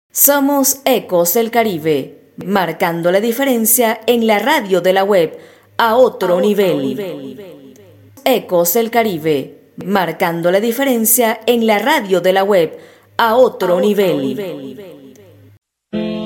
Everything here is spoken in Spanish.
Somos Ecos del Caribe, marcando la diferencia en la radio de la web a otro nivel. Ecos del Caribe, marcando la diferencia en la radio de la web a otro nivel.